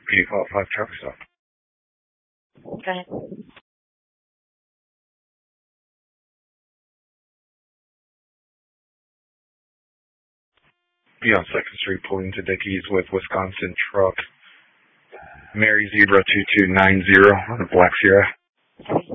P55 truck stop. Go ahead. Be on 2nd Street pulling to Dickies with Wisconsin truck. Mary Zebra 2290 on a Black Sierra.